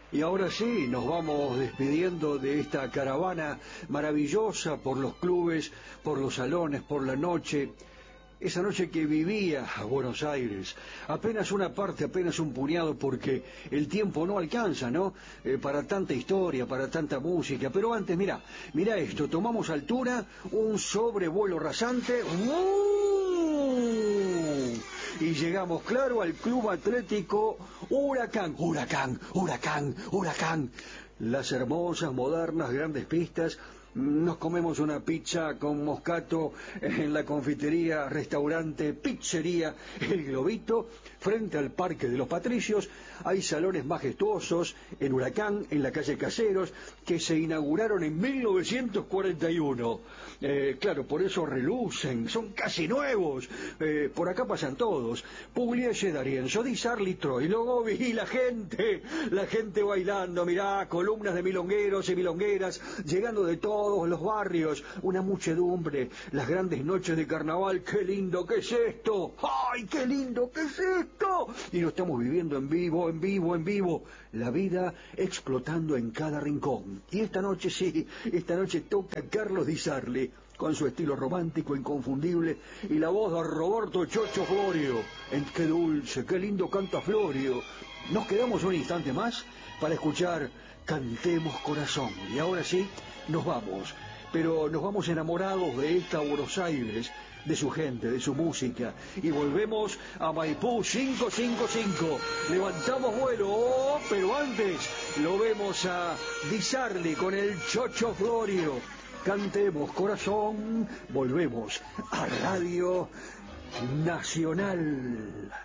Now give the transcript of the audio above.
Y ahora sí, nos vamos despidiendo de esta caravana maravillosa por los clubes, por los salones, por la noche. Esa noche que vivía a Buenos Aires, apenas una parte, apenas un puñado, porque el tiempo no alcanza, ¿no? Para tanta historia, para tanta música. Pero antes, mira esto, tomamos altura, un sobrevuelo rasante. Y llegamos, claro, al Club Atlético Huracán, Huracán, Huracán, Huracán. Las hermosas, modernas, grandes pistas. Nos comemos una pizza con moscato en la confitería, restaurante, pizzería El Globito, frente al Parque de los Patricios. Hay salones majestuosos en Huracán, en la calle Caseros, que se inauguraron en 1941. Claro, por eso relucen, son casi nuevos. Por acá pasan todos. Pugliese, D'Arienzo, Di Sarli, Troilo Gobi, y la gente bailando, mirá, columnas de milongueros y milongueras, llegando de todos los barrios, una muchedumbre, las grandes noches de carnaval. ¡Qué lindo que es esto! ¡Ay, qué lindo que es esto! Y lo estamos viviendo en vivo, en vivo, en vivo, la vida explotando en cada rincón. Y esta noche sí, esta noche toca Carlos Di Sarli, con su estilo romántico inconfundible, y la voz de Roberto Chocho Florio. ¡Qué dulce, qué lindo canta Florio! Nos quedamos un instante más para escuchar Cantemos Corazón. Y ahora sí, nos vamos, pero nos vamos enamorados de esta Buenos Aires, de su gente, de su música, y volvemos a Maipú 555. Levantamos vuelo, pero antes lo vemos a Di Sarli con el Chocho Florio. Cantemos Corazón, volvemos a Radio Nacional.